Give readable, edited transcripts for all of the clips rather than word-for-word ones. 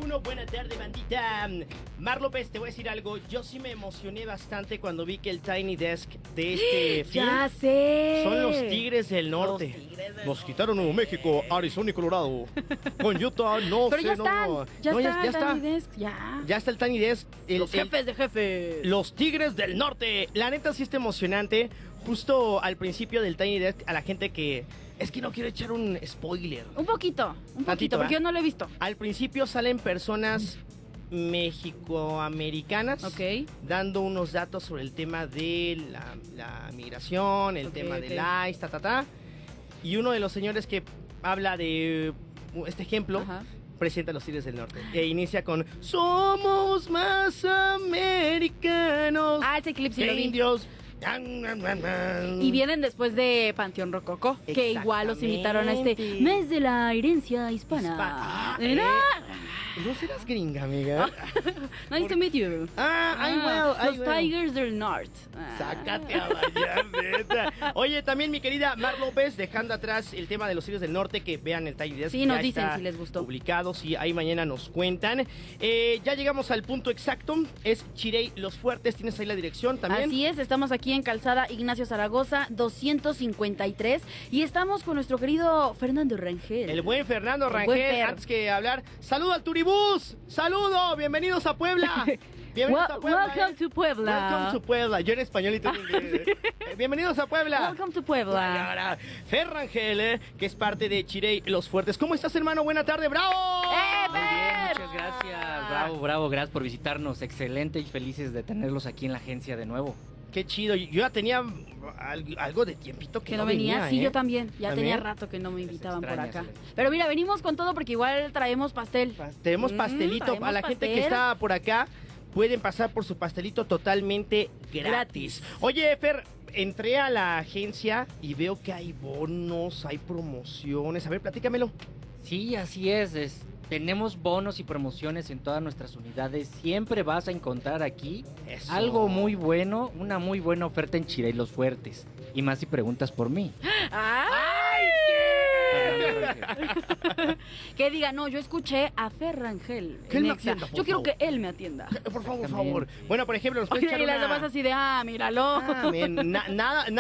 1, buena tarde, bandita. Mar López, te voy a decir algo. Yo sí me emocioné bastante cuando vi que el Tiny Desk de este film ¡Ya sé! son los Tigres del Norte. Nos quitaron Nuevo México, Arizona y Colorado. Con Utah, no Pero sé, ya están, no. ya No, está, ya está. Tiny Desk, ya. Ya está el Tiny Desk. Los jefes de jefes. Los Tigres del Norte. La neta sí está emocionante. Justo al principio del Tiny Desk, a la gente que... Es que no quiero echar un spoiler. Un poquito, Tantito, porque ¿eh? yo no lo he visto. Al principio salen personas mexicoamericanas dando unos datos sobre el tema de la migración, el tema del ICE, y uno de los señores que habla de este ejemplo presenta a los Tigres del Norte e inicia con somos más americanos Ese clip sí que lo vi. indios. Y vienen después de Panteón Rococó, que igual los invitaron a este mes de la herencia hispana. ¿No serás gringa, amiga? Nice to meet you. Los Tigers del Norte. Sácate a bailar, neta. Oye, también mi querida Mar López, dejando atrás el tema de los Tigres del Norte, que vean el Tiny Desk. Sí, nos dicen si les gustó. Publicado, sí, ahí mañana nos cuentan. Ya llegamos al punto exacto, es Chirey Los Fuertes, tienes ahí la dirección también. Así es, estamos aquí en Calzada Ignacio Zaragoza, 253, y estamos con nuestro querido Fernando Rangel. El buen Fernando Rangel, antes que hablar, saludo al Turibús, saludo, bienvenidos a Puebla. Bienvenidos a Puebla. Welcome to Puebla. Welcome to Puebla. Yo en español y tú en inglés. Bienvenidos a Puebla. Welcome to Puebla. Ahora, Fer Rangel, que es parte de Chirey Los Fuertes. ¿Cómo estás, hermano? Buena tarde, bravo. Muy bien, muchas gracias. Bravo, gracias por visitarnos. Excelente y felices de tenerlos aquí en la agencia de nuevo. Qué chido. Yo ya tenía algo de tiempito que no venía. Sí, yo también. Ya ¿También? tenía rato que no me invitaban por acá. extraña. Pero mira, venimos con todo porque igual traemos pastel. Tenemos pastelito. traemos A la gente que pastel. está por acá, pueden pasar por su pastelito totalmente gratis. Oye, Fer, entré a la agencia y veo que hay bonos, hay promociones. A ver, platícamelo. Sí, así es. Tenemos bonos y promociones en todas nuestras unidades. Siempre vas a encontrar aquí Eso. algo muy bueno, una muy buena oferta en Chirey Los Fuertes. Y más si preguntas por mí. ¡Ay! Fernando Rangel. Que diga, no, yo escuché a Fer Rangel. Que él me Nexa. atienda, por Yo quiero favor. que él me atienda. Por favor, por También. favor. Bueno, por ejemplo, nos puedes Oye, echar y las una... demás así de, míralo. Nada.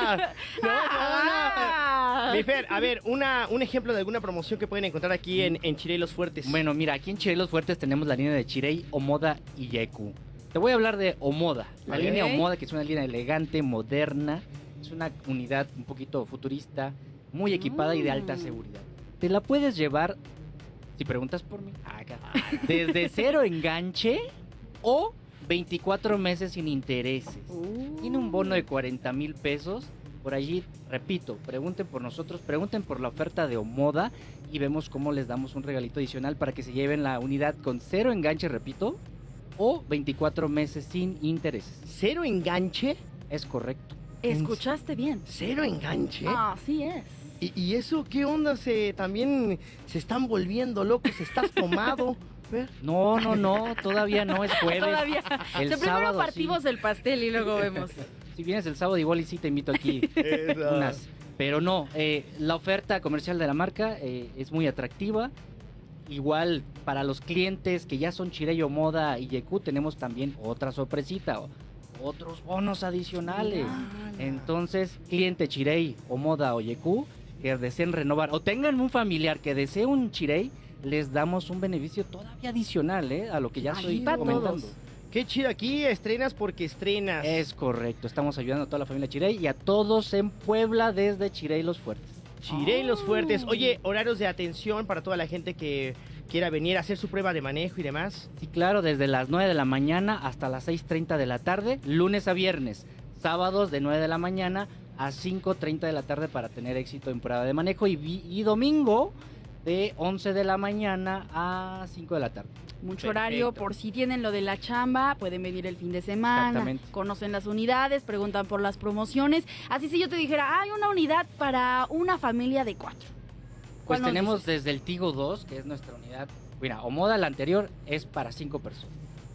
No. Mi Fer, a ver, un ejemplo de alguna promoción que pueden encontrar aquí en Chirey Los Fuertes. Bueno, mira, aquí en Chirey Los Fuertes tenemos la línea de Chirey, Omoda y Yeku. Te voy a hablar de Omoda. La Ok. línea Omoda, que es una línea elegante, moderna. Es una unidad un poquito futurista, muy equipada y de alta seguridad. Te la puedes llevar, si preguntas por mí, desde cero enganche o 24 meses sin intereses. Tiene un bono de 40,000 pesos. Por allí, repito, pregunten por nosotros, pregunten por la oferta de Omoda y vemos cómo les damos un regalito adicional para que se lleven la unidad con cero enganche, repito, o 24 meses sin intereses. ¿Cero enganche? Es correcto. Escuchaste bien. ¿Cero enganche? Así es. ¿Y eso qué onda? También se están volviendo locos, estás tomado. Fer. No, todavía no es jueves. Todavía. El Primero sábado partimos el pastel y luego vemos. Si vienes el sábado igual y sí te invito aquí Eso. unas. Pero no, la oferta comercial de la marca es muy atractiva. Igual para los clientes que ya son Chirey, Omoda y Yeku tenemos también otra sorpresita, otros bonos adicionales. Entonces, cliente Chirey, Omoda o Yeku que deseen renovar o tengan un familiar que desee un Chirey, les damos un beneficio todavía adicional a lo que ya estoy para comentando. todos. Qué chido, aquí estrenas porque estrenas. Es correcto, estamos ayudando a toda la familia Chirey y a todos en Puebla desde Chirey Los Fuertes. Chirey Los Fuertes. Oye, horarios de atención para toda la gente que quiera venir a hacer su prueba de manejo y demás. Sí, claro, desde las 9 de la mañana hasta las 6:30 de la tarde, lunes a viernes, sábados de 9 de la mañana a 5:30 de la tarde para tener éxito en prueba de manejo y domingo de 11 de la mañana a 5 de la tarde. Mucho horario, por si tienen lo de la chamba, pueden venir el fin de semana, Exactamente. conocen las unidades, preguntan por las promociones. Así si yo te dijera, hay una unidad para una familia de 4. Pues ¿Cuál nos tenemos dices? desde el Tigo 2, que es nuestra unidad. Mira, Omoda, la anterior, es para 5 personas.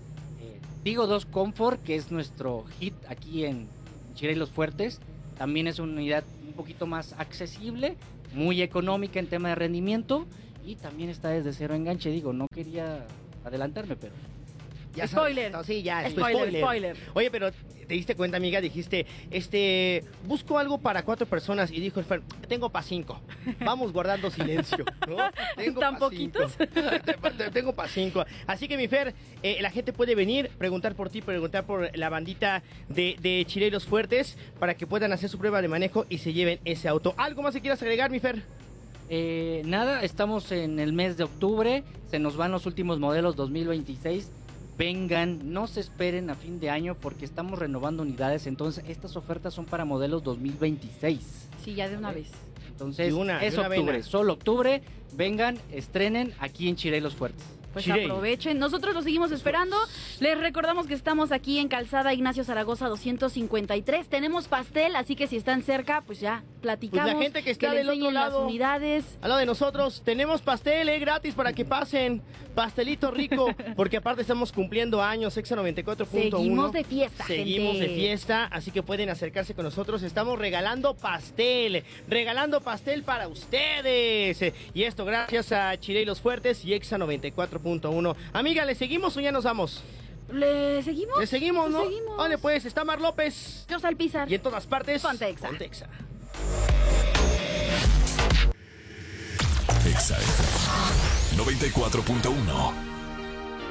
Tigo 2 Comfort, que es nuestro hit aquí en Chirey Los Fuertes, también es una unidad un poquito más accesible, muy económica en tema de rendimiento y también está desde cero enganche. Digo, no quería adelantarme, pero... Ya spoiler. Sabes, sí, ya, Spoiler. Oye, pero te diste cuenta, amiga, dijiste, busco algo para 4 personas y dijo el Fer, tengo para 5. Vamos guardando silencio, ¿no? Tengo ¿Tan pa' poquitos? 5. Tengo para 5. Así que, mi Fer, la gente puede venir, preguntar por ti, preguntar por la bandita de Chileiros Fuertes para que puedan hacer su prueba de manejo y se lleven ese auto. ¿Algo más que quieras agregar, mi Fer? Nada, estamos en el mes de octubre, se nos van los últimos modelos 2026. Vengan, no se esperen a fin de año porque estamos renovando unidades, entonces estas ofertas son para modelos 2026. Sí, ya de una vez. Entonces es octubre, vena. solo octubre, vengan, estrenen aquí en Chileiros Fuertes. Pues Chirey. aprovechen. Nosotros los seguimos esperando. Les recordamos que estamos aquí en Calzada Ignacio Zaragoza 253. Tenemos pastel, así que si están cerca, pues ya platicamos. Pues la gente que está les del otro enseñen lado, las unidades. al lado de nosotros, tenemos pastel gratis para que pasen. Pastelito rico, porque aparte estamos cumpliendo años, Exa 94.1. Seguimos de fiesta, Seguimos gente. de fiesta, así que pueden acercarse con nosotros. Estamos regalando pastel para ustedes. Y esto gracias a Chileiros Fuertes y Exa 94.1. Amiga, ¿le seguimos o ya nos vamos? ¿Le seguimos? Le seguimos, ¿no? Seguimos. Vale, pues, está Mar López. Yo Salpizar. Y en todas partes, Ponte Exa. Ponte Exa. Exa FM 94.1